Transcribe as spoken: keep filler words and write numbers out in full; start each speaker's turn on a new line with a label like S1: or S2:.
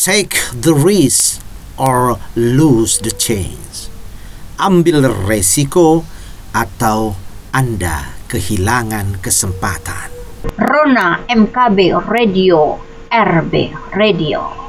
S1: Take the risk or lose the chance. Ambil resiko atau Anda kehilangan kesempatan.
S2: Rona M K B Radio, R B Radio.